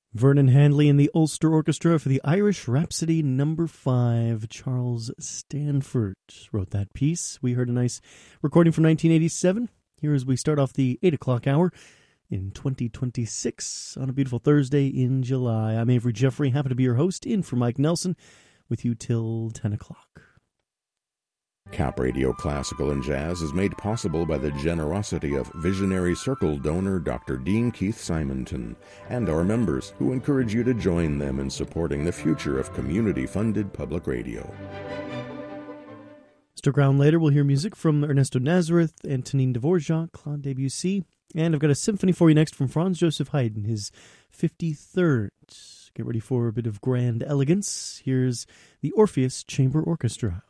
Vernon Handley and the Ulster Orchestra for the Irish Rhapsody No. 5. Charles Stanford wrote that piece. We heard a nice recording from 1987. Here as we start off the 8 o'clock hour in 2026 on a beautiful Thursday in July. I'm Avery Jeffrey, happy to be your host, in for Mike Nelson, with you till 10 o'clock. Cap Radio Classical and Jazz is made possible by the generosity of visionary Circle donor Dr. Dean Keith Simonton and our members, who encourage you to join them in supporting the future of community-funded public radio. Stick around later, we'll hear music from Ernesto Nazareth, Antonin Dvorak, Claude Debussy, and I've got a symphony for you next from Franz Joseph Haydn, his 53rd. Get ready for a bit of grand elegance. Here's the Orpheus Chamber Orchestra.